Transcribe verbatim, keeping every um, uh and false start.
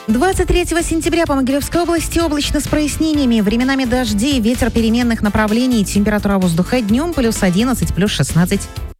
двадцать третьего сентября по Могилевской области облачно с прояснениями. Временами дожди, ветер переменных направлений. Температура воздуха днем плюс одиннадцать, плюс шестнадцать.